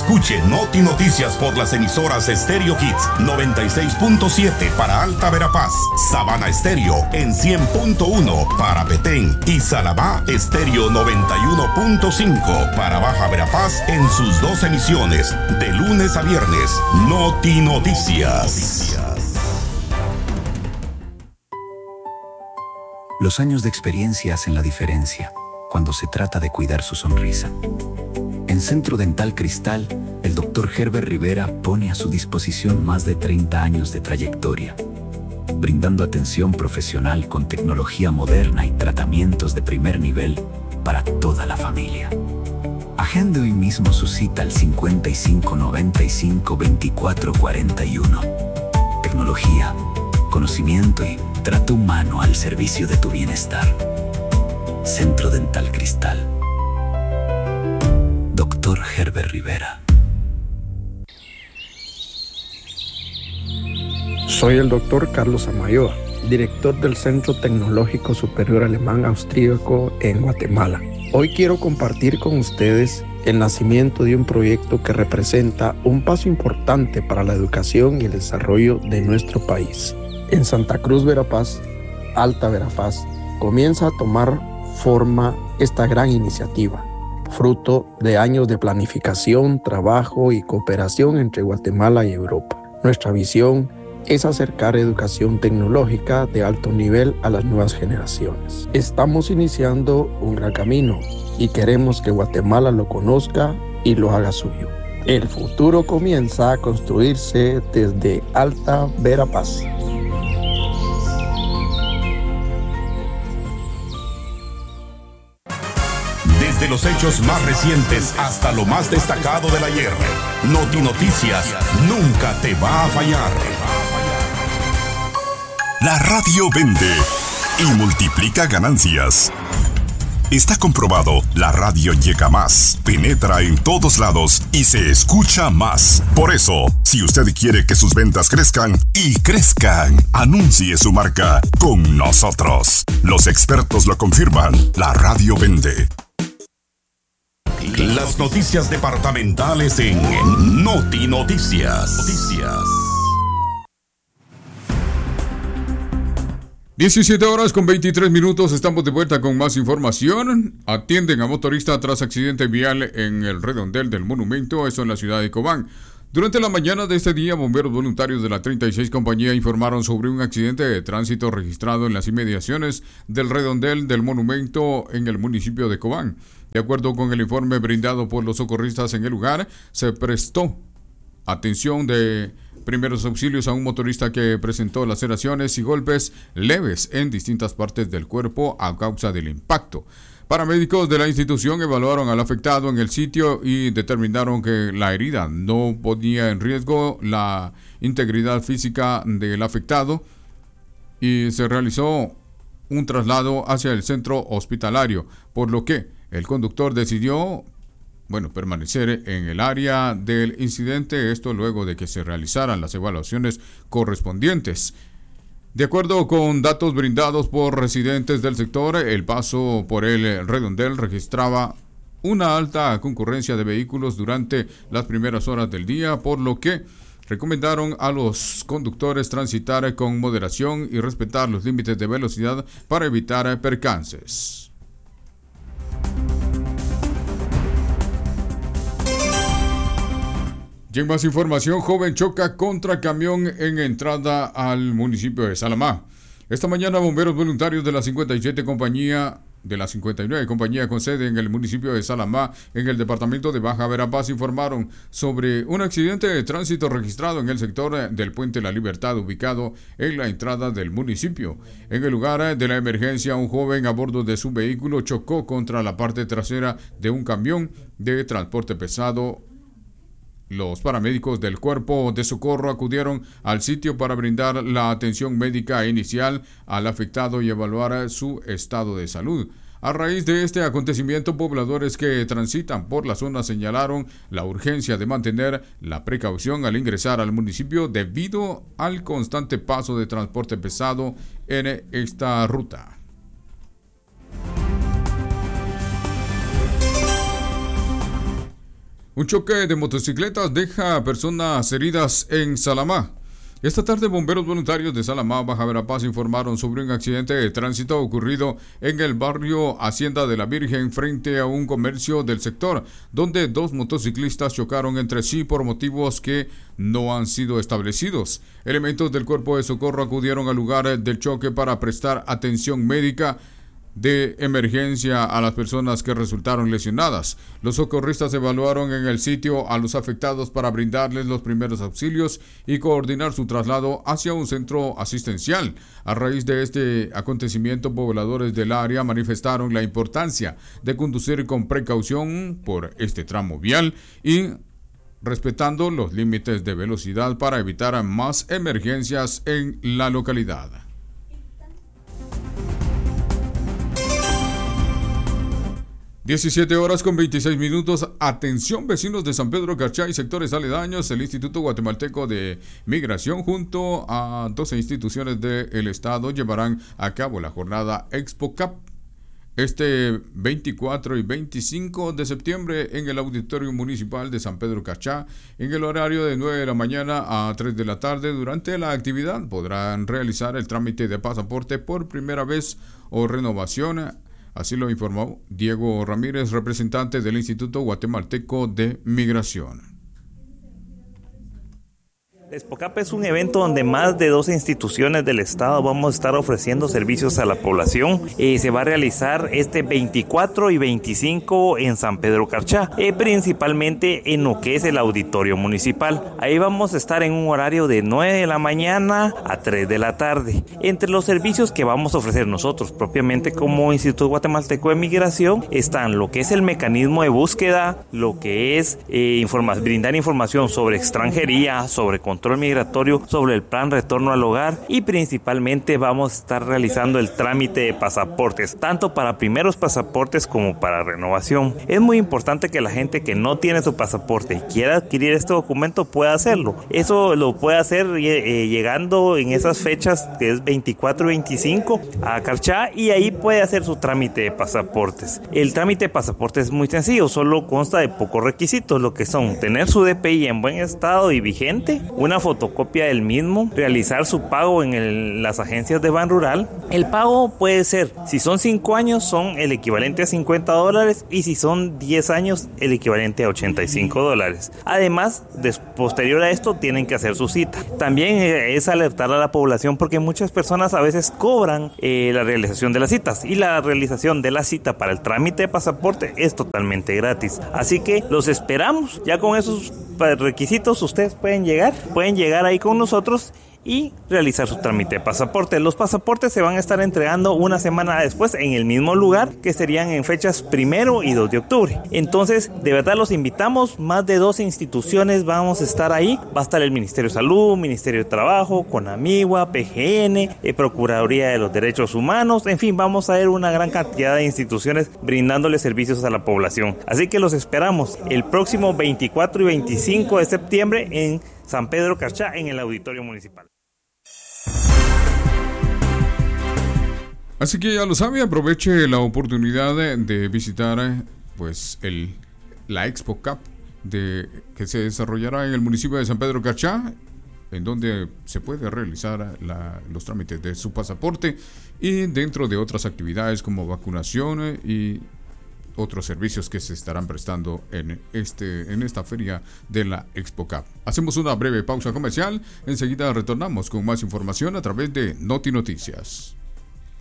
Escuche Noti Noticias por las emisoras Stereo Hits 96.7 para Alta Verapaz, Sabana Estéreo en 100.1 para Petén y Salamá Estéreo 91.5 para Baja Verapaz en sus 2 emisiones, de lunes a viernes. Noti Noticias. Los años de experiencia hacen la diferencia cuando se trata de cuidar su sonrisa. En Centro Dental Cristal, el Dr. Herbert Rivera pone a su disposición más de 30 años de trayectoria, brindando atención profesional con tecnología moderna y tratamientos de primer nivel para toda la familia. Agende hoy mismo su cita al 55 95 24 41. Tecnología, conocimiento y trato humano al servicio de tu bienestar. Centro Dental Cristal. Dr. Herbert Rivera. Soy el Dr. Carlos Amayoa, director del Centro Tecnológico Superior Alemán Austríaco en Guatemala. Hoy quiero compartir con ustedes el nacimiento de un proyecto que representa un paso importante para la educación y el desarrollo de nuestro país. En Santa Cruz, Verapaz, Alta Verapaz, comienza a tomar forma esta gran iniciativa, fruto de años de planificación, trabajo y cooperación entre Guatemala y Europa. Nuestra visión es acercar educación tecnológica de alto nivel a las nuevas generaciones. Estamos iniciando un gran camino y queremos que Guatemala lo conozca y lo haga suyo. El futuro comienza a construirse desde Alta Verapaz. Desde los hechos más recientes hasta lo más destacado del ayer, Noti Noticias nunca te va a fallar. La radio vende y multiplica ganancias. Está comprobado, la radio llega más, penetra en todos lados y se escucha más. Por eso, si usted quiere que sus ventas crezcan y crezcan, anuncie su marca con nosotros. Los expertos lo confirman, la radio vende. Las noticias departamentales en Noti Noticias. 17 horas con 23 minutos, estamos de vuelta con más información. Atienden a motorista tras accidente vial en el redondel del monumento, eso en la ciudad de Cobán. Durante la mañana de este día, bomberos voluntarios de la 36 compañía informaron sobre un accidente de tránsito registrado en las inmediaciones del redondel del monumento en el municipio de Cobán. De acuerdo con el informe brindado por los socorristas en el lugar, se prestó atención de primeros auxilios a un motorista que presentó laceraciones y golpes leves en distintas partes del cuerpo a causa del impacto. Paramédicos de la institución evaluaron al afectado en el sitio y determinaron que la herida no ponía en riesgo la integridad física del afectado y se realizó un traslado hacia el centro hospitalario, por lo que el conductor decidió permanecer en el área del incidente, esto luego de que se realizaran las evaluaciones correspondientes. De acuerdo con datos brindados por residentes del sector, el paso por el redondel registraba una alta concurrencia de vehículos durante las primeras horas del día, por lo que recomendaron a los conductores transitar con moderación y respetar los límites de velocidad para evitar percances. Y en más información, joven choca contra camión en entrada al municipio de Salamá. Esta mañana, bomberos voluntarios de la 57 compañía, de la 59 compañía con sede en el municipio de Salamá, en el departamento de Baja Verapaz, informaron sobre un accidente de tránsito registrado en el sector del Puente La Libertad, ubicado en la entrada del municipio. En el lugar de la emergencia, un joven a bordo de su vehículo chocó contra la parte trasera de un camión de transporte pesado. Los paramédicos del Cuerpo de Socorro acudieron al sitio para brindar la atención médica inicial al afectado y evaluar su estado de salud. A raíz de este acontecimiento, pobladores que transitan por la zona señalaron la urgencia de mantener la precaución al ingresar al municipio debido al constante paso de transporte pesado en esta ruta. Un choque de motocicletas deja personas heridas en Salamá. Esta tarde, bomberos voluntarios de Salamá, Baja Verapaz, informaron sobre un accidente de tránsito ocurrido en el barrio Hacienda de la Virgen frente a un comercio del sector, donde dos motociclistas chocaron entre sí por motivos que no han sido establecidos. Elementos del Cuerpo de Socorro acudieron al lugar del choque para prestar atención médica de emergencia a las personas que resultaron lesionadas. Los socorristas evaluaron en el sitio a los afectados para brindarles los primeros auxilios y coordinar su traslado hacia un centro asistencial. A raíz de este acontecimiento, pobladores del área manifestaron la importancia de conducir con precaución por este tramo vial y respetando los límites de velocidad para evitar más emergencias en la localidad. (17:26). Atención, vecinos de San Pedro Carchá y sectores aledaños. El Instituto Guatemalteco de Migración junto a 12 instituciones del Estado llevarán a cabo la jornada ExpoCap este 24 y 25 de septiembre en el Auditorio Municipal de San Pedro Carchá, en el horario de 9 de la mañana a 3 de la tarde. Durante la actividad podrán realizar el trámite de pasaporte por primera vez o renovación. Así lo informó Diego Ramírez, representante del Instituto Guatemalteco de Migración. ExpoCap es un evento donde más de 12 instituciones del Estado vamos a estar ofreciendo servicios a la población. Se va a realizar este 24 y 25 en San Pedro Carchá, principalmente en lo que es el auditorio municipal. Ahí vamos a estar en un horario de 9 de la mañana a 3 de la tarde. Entre los servicios que vamos a ofrecer nosotros propiamente como Instituto Guatemalteco de Migración están lo que es el mecanismo de búsqueda, lo que es brindar información sobre extranjería, sobre control migratorio, sobre el plan retorno al hogar y principalmente vamos a estar realizando el trámite de pasaportes, tanto para primeros pasaportes como para renovación. Es muy importante que la gente que no tiene su pasaporte y quiera adquirir este documento pueda hacerlo. Eso lo puede hacer llegando en esas fechas que es 24 y 25 a Carchá y ahí puede hacer su trámite de pasaportes. El trámite de pasaportes es muy sencillo, solo consta de pocos requisitos, lo que son tener su DPI en buen estado y vigente, una fotocopia del mismo, realizar su pago en las agencias de Ban Rural. El pago puede ser, si son 5 años, son el equivalente a $50 y si son 10 años, el equivalente a $85. Además, posterior a esto, tienen que hacer su cita. También es alertar a la población porque muchas personas a veces cobran la realización de las citas y la realización de la cita para el trámite de pasaporte es totalmente gratis. Así que los esperamos. Ya con esos requisitos ustedes pueden llegar ahí con nosotros y realizar su trámite de pasaporte. Los pasaportes se van a estar entregando una semana después en el mismo lugar, que serían en fechas 1 y 2 de octubre. Entonces, de verdad los invitamos, más de 12 instituciones vamos a estar ahí. Va a estar el Ministerio de Salud, Ministerio de Trabajo, CONAMIGUA, PGN, Procuraduría de los Derechos Humanos, en fin, vamos a ver una gran cantidad de instituciones brindándole servicios a la población. Así que los esperamos el próximo 24 y 25 de septiembre en San Pedro Carchá, en el Auditorio Municipal. Así que ya lo sabe, aproveche la oportunidad de visitar pues la ExpoCap que se desarrollará en el municipio de San Pedro Carchá, en donde se puede realizar los trámites de su pasaporte y dentro de otras actividades como vacunación y otros servicios que se estarán prestando en esta feria de la ExpoCap. Hacemos una breve pausa comercial, enseguida retornamos con más información a través de Noti Noticias.